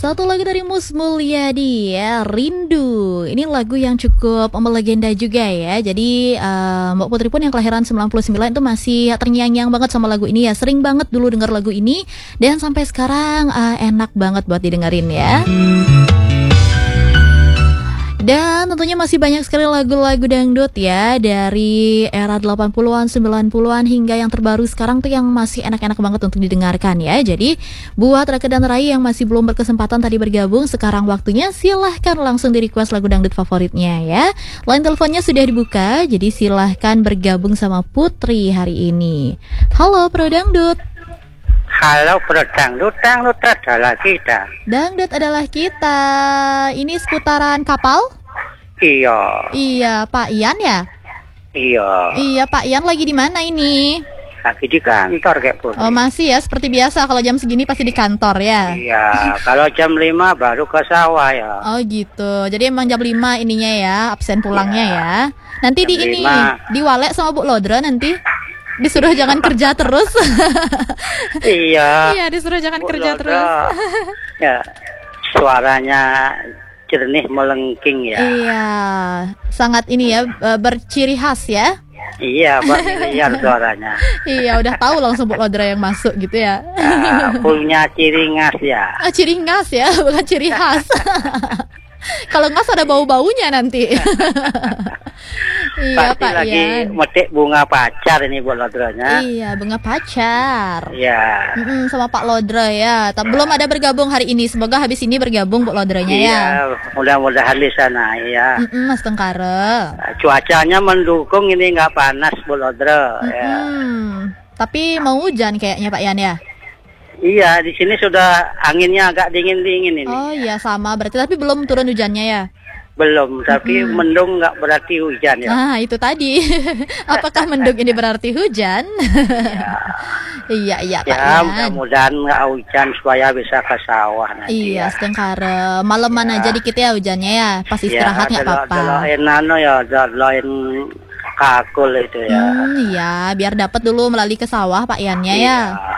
Satu lagi dari Mus Mulyadi ya, Rindu. Ini lagu yang cukup melegenda juga ya. Jadi Mbak Putri pun yang kelahiran 99 itu masih terngiang-ngiang banget sama lagu ini ya. Sering banget dulu denger lagu ini dan sampai sekarang enak banget buat didengerin ya. Dan tentunya masih banyak sekali lagu-lagu dangdut ya, dari era 80-an, 90-an hingga yang terbaru sekarang tuh yang masih enak-enak banget untuk didengarkan ya. Jadi buat Raka dan Rai yang masih belum berkesempatan tadi bergabung, sekarang waktunya silahkan langsung di request lagu dangdut favoritnya ya. Line teleponnya sudah dibuka, jadi silahkan bergabung sama Putri hari ini. Halo Pro Dangdut. Halo Bro Dangdut, dangdut adalah kita. Dangdut adalah kita. Ini seputaran kapal? Iya. Iya, Pak Ian ya? Iya. Iya, Pak Ian lagi di mana ini? Lagi di kantor kayak Putri. Oh, masih ya, seperti biasa kalau jam segini pasti di kantor ya? Iya, kalau jam 5 baru ke sawah ya. Oh gitu, jadi emang jam 5 ininya ya, absen pulangnya ya. Nanti Jam di ini, 5. diwalek sama Bu Lodra nanti? Disuruh jangan kerja terus. Iya. Iya, disuruh jangan Bu kerja Lodra. terus. Ya, suaranya jernih melengking ya. Iya, sangat ini ya, berciri khas ya. Iya, familiar suaranya. Iya, udah tahu langsung Bu Lodra yang masuk gitu ya. Punya ciri khas ya. Ciri khas ya, bukan ciri khas. Kalau nggak ada bau-baunya nanti. Iya Pasti Pak lagi Ian. metik bunga pacar ini Bu Lodranya. Iya, bunga pacar. Iya. Sama Pak Lodra ya. Belum ada bergabung hari ini. Semoga habis ini bergabung Bu Lodranya ya. Iya, mudah-mudahan di sana ya. Mas Tengkara. Cuacanya mendukung, ini nggak panas Bu Lodra. Ya. Tapi mau hujan kayaknya Pak Ian ya. Iya, di sini sudah anginnya agak dingin-dingin ini. Oh iya sama berarti, tapi belum turun hujannya ya. Belum, tapi mendung nggak berarti hujan ya. Nah itu tadi. Apakah mendung ini berarti hujan? Iya Pak Ya, Ian. mudah-mudahan nggak hujan supaya bisa ke sawah nanti. Iya, Ya. Setengkara. Maleman aja dikit ya hujannya ya. Pas istirahat nggak apa-apa. Delain delain kakul itu ya. Iya, biar dapat dulu melalui ke sawah Pak Iannya ya.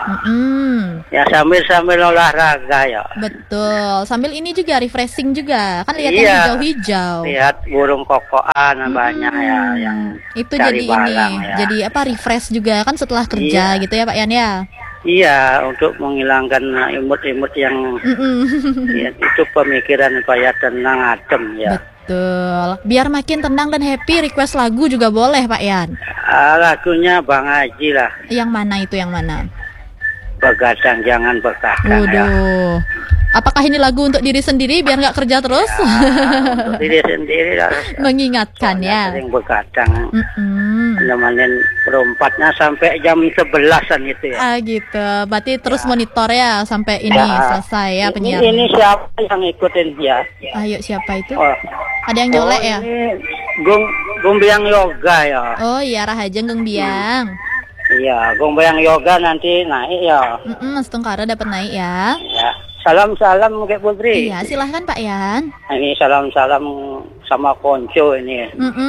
Ya sambil olahraga ya. Betul. Sambil ini juga refreshing juga. Kan lihatnya Iya. hijau-hijau. Lihat burung kokoan banyak ya yang Itu cari jadi balang, ini. ya. Jadi apa, refresh juga kan setelah kerja gitu ya Pak Ian ya. Iya, untuk menghilangkan imut-imut yang ya, itu pemikiran supaya tenang, adem ya. Betul. Biar makin tenang dan happy, request lagu juga boleh Pak Ian. Lagunya Bang Haji lah. Yang mana itu, yang mana? Begadang jangan begadang ya. Waduh. Apakah ini lagu untuk diri sendiri biar nggak kerja terus? Untuk diri sendiri lah. Mengingatkan ya. Sering begadang. Nemenin perompatnya sampai jam 11-an itu ya. Gitu. Berarti terus monitor ya sampai ini selesai ya penyiar. Ini siapa yang ikutin dia? Ayo, siapa itu? Oh, Ada yang nyolek ya? Ini Gumbiang Yoga ya. Oh iya, Rahajeng Geng Biang. Iya, Gumbiang Yoga nanti naik ya. Mas Tengkara dapat naik ya. Ya. Salam-salam Kak Putri. Iya, silahkan Pak Yan. Ini salam-salam sama Konco ini.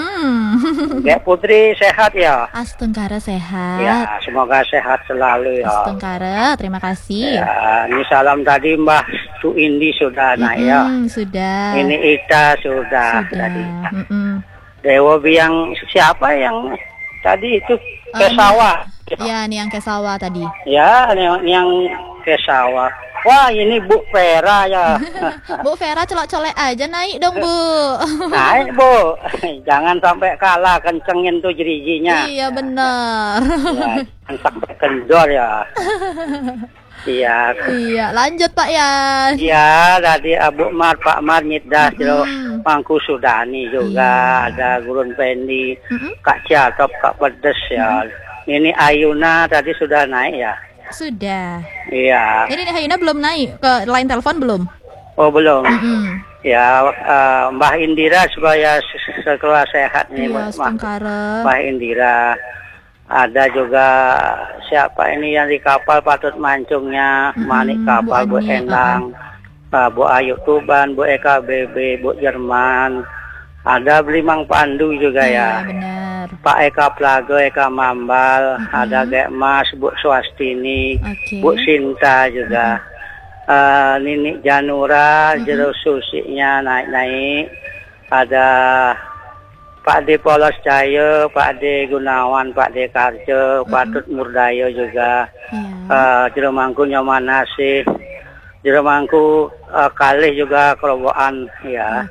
Kak Putri sehat ya? Astengkara sehat. Ya, semoga sehat selalu ya. Astengkara, terima kasih. Ya, ini salam tadi Mbah Su Indi sudah naik ya. Sudah. Ini Ita sudah. Tadi. Dewa Biang siapa yang tadi itu ke sawah? Ya, nih yang ke sawah tadi. Ya, yang ke sawah. Wah, ini Bu Vera ya. Bu Vera, colok-colek aja naik dong Bu. Naik Bu, jangan sampai kalah, kencengin tuh jerijinya. Iya benar. Ya, jangan sampai kendor ya. Iya. Iya, lanjut Pak Yan. Iya, tadi Abu Mar, Pak Mar, Nyidah, Mangku Sudani juga, ada Gurun Pendi, Kak Ciatop, Kak Pedes ya. Ini Ayuna tadi sudah naik ya. Sudah. Iya. Ini Hayuna belum naik ke line telepon belum? Oh belum. Ya, Mbah Indira supaya setelah sehat nih. Iya, Mbah Indira. Ada juga siapa ini yang di kapal patut mancungnya, Manik kapal, Bu Endang, Bu Ayu Tuban, Bu Eka BB, Bu Jerman. Ada Belimang Pandu juga ya. Benar. Pak Eka Plago, Eka Mambal, ada Gek Mas, Bu Swastini, Bu Sinta juga. Nini Janura, Jero Susinya naik-naik. Ada Pak D Polos Jaya, Pak D Gunawan, Pak D Karjo, Pak Tut Murdayo juga. Jero Mangku Nyoman Nasih. Jero Mangku Kalih juga kerobokan ya.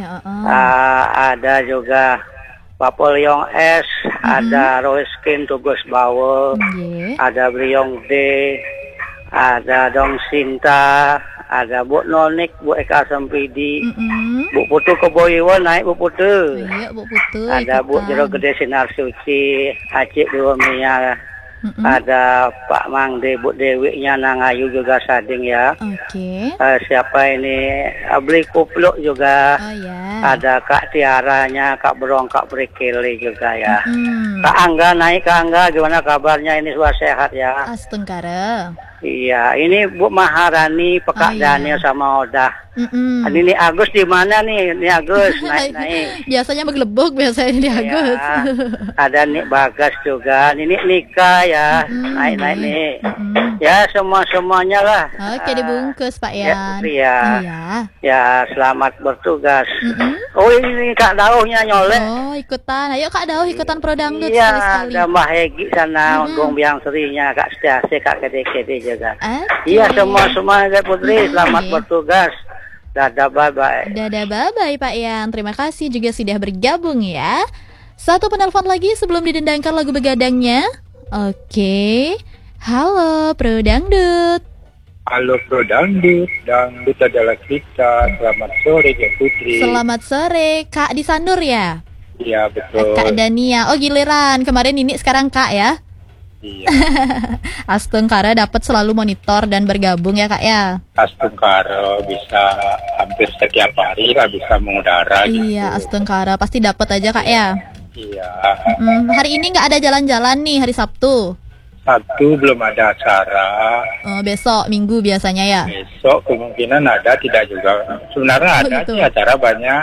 Ada juga Pak Polyong S, ada Roiskin Tugas Bawo, ada Briong D, ada Dong Sinta, ada Bu Nonik, Bu Eka Sempidi, Bu Putu Keboiwa naik Bu Putu. Iya, Bu Putu. Ada Bu Jero Gede Sinar Suci, Acik Duomia, ada Pak Mangde, Bu Dewi-nya Nangayu juga sading ya. Siapa ini? Beli Kupluk juga. Ada Kak Tiaranya, Kak Berong, Kak Brikili juga ya. Kak Angga naik, Kak Angga gimana kabarnya? Ini sudah sehat ya? Astengkara. Iya, ini Bu Maharani, Pekak Daniel sama Odah. Ini Agus di mana nih? Ini Agus naik-naik. Biasanya bergelebuk biasanya di Agus. Ada Nik Bagas juga. Ini Nika ya, naik-naik nih. Ya semuanya lah. Oke, dibungkus Pak Yan. Ya, selamat bertugas. Oh ini Kak Dauhnya nyolek. Oh ikutan, ayo Kak Dauh ikutan Prodangdut sekali-sekali. Iya, ada Mbah Hegi sana, Gong Biang Serinya, Kak Setiase, Kak Kede-Kede juga. Iya semua Putri, selamat bertugas. Dadah bye-bye. Dadah bye-bye Pak Yan. Terima kasih juga sudah bergabung ya. Satu penelpon lagi sebelum didendangkan lagu begadangnya. Oke. Halo Pro Dangdut. Halo Pro Dangdut. Dangdut adalah kita. Selamat sore ya Putri. Selamat sore. Kak di Sandur ya? Iya betul. Kak Dania. Oh giliran. Kemarin ini sekarang Kak ya? Iya. Astungkara dapat selalu monitor dan bergabung ya Kak ya. Astungkara bisa hampir setiap hari lah bisa mengudara. Iya gitu. Astungkara pasti dapat aja Kak ya. Iya. Hari ini nggak ada jalan-jalan nih hari Sabtu. Sabtu belum ada acara. Besok Minggu biasanya ya. Besok kemungkinan ada, tidak juga. Sebenarnya ada gitu. Sih acara banyak.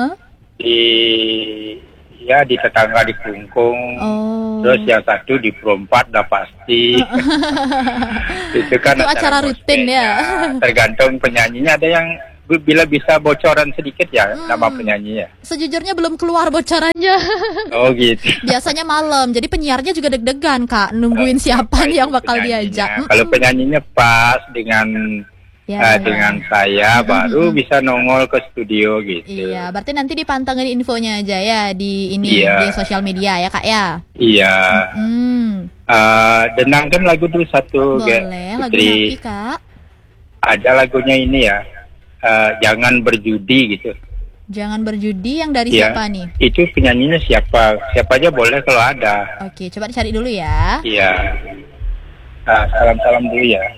Di tetangga di Kungkung. Terus yang satu di Perompat dah pasti. Itu kan itu acara rutin ya. Tergantung penyanyinya, ada yang bila bisa bocoran sedikit ya nama penyanyinya. Sejujurnya belum keluar bocorannya. Oh gitu. Biasanya malam, jadi penyiarnya juga deg-degan Kak, nungguin siapa nih yang bakal diajak. Kalau penyanyinya pas dengan dengan saya baru bisa nongol ke studio gitu. Iya, berarti nanti dipantengin infonya aja ya di di sosial media ya Kak ya. Iya. Denangkan lagu dulu satu. Boleh, lagu apa Kak? Ada lagunya ini ya. Jangan berjudi gitu. Jangan berjudi yang dari siapa nih? Itu penyanyinya siapa? Siapa aja boleh kalau ada. Oke, coba dicari dulu ya. Iya. Salam-salam dulu ya.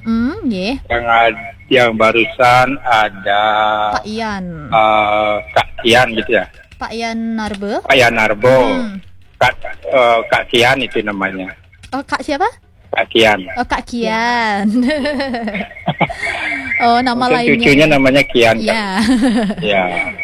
Yang barusan ada Pak Ian. Kak Kian gitu ya. Pak Ian Narbo. Pak Ian Narbo. Kak Kian itu namanya. Oh, Kak siapa? Kak Kian. Oh, Kak Kian. Oh, nama mungkin lainnya. Cucunya namanya Kian. Iya. Ya.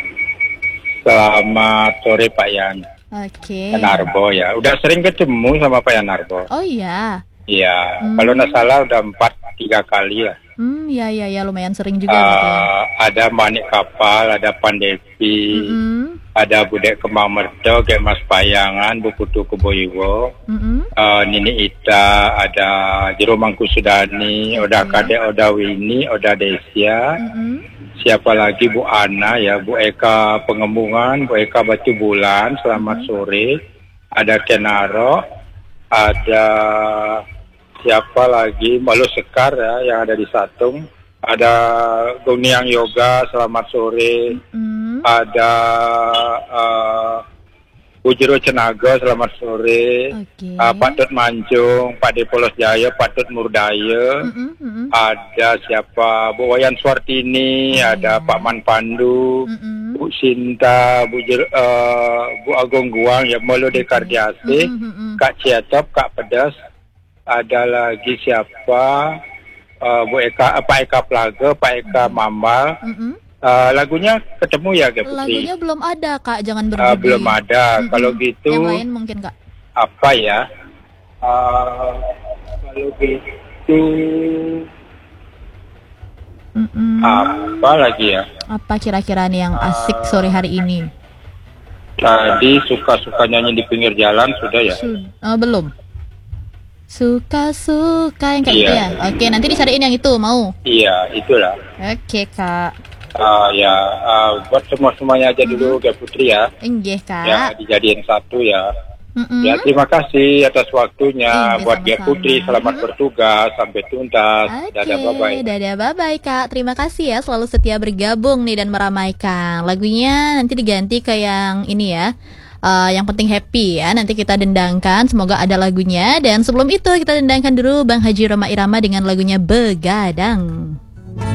Selamat sore Pak Ian. Oke. Narbo ya. Udah sering ketemu sama Pak Ian Narbo. Oh iya. Iya, kalau nggak salah udah 3 kali lah. Iya, lumayan sering juga. Gitu ya. Ada Manik Kapal, ada Pandepi, ada Budek Kembang Merdo, Mas Payangan, Bu Putu Keboiwo, Nini Ita, ada Jero Mangku Sudani, Oda Kade, Oda Wini, Oda Desia, siapa lagi Bu Ana ya, Bu Eka Pengembungan, Bu Eka Batu Bulan, selamat sore, ada Kenaro, ada siapa lagi Malu Sekar ya yang ada di Satung, ada Goniang Yoga selamat sore, ada Bujiro Cenaga selamat sore, Pak Tut Mancung, Pak De Polos Jaya, Pak Tut Murdaya, ada siapa Bu Wayan Swartini, ada Pak Man Pandu, Bu Sinta, Bu Agung Guang, ya Molo Dekardiase, Kak Ciatop, Kak Pedas, ada lagi siapa Bu Eka, Pak Eka Plaga, Pak Eka Mambal. Lagunya ketemu ya Kak Putri? Lagunya belum ada Kak, jangan berjudi. Belum ada. Kalau gitu yang lain mungkin Kak. Apa ya? Kalau gitu Apa lagi ya? Apa kira-kira nih yang asik sore hari ini? Tadi suka-suka nyanyi di pinggir jalan sudah ya? Belum. Suka-suka yang kayak gitu ya? Oke, nanti dicariin yang itu, mau? Iya, itulah. Oke, Kak. Buat semuanya aja dulu, Gak Putri ya. Enggih, Kak. Ya, dijadiin satu ya. Ya, terima kasih atas waktunya. Buat Gak Putri, selamat bertugas sampai tuntas. Dadah, bye-bye. Dadah, bye-bye, Kak. Terima kasih ya, selalu setia bergabung nih dan meramaikan. Lagunya nanti diganti ke yang ini ya. Yang penting happy ya. Nanti kita dendangkan, semoga ada lagunya. Dan sebelum itu kita dendangkan dulu Bang Haji Roma Irama dengan lagunya Begadang.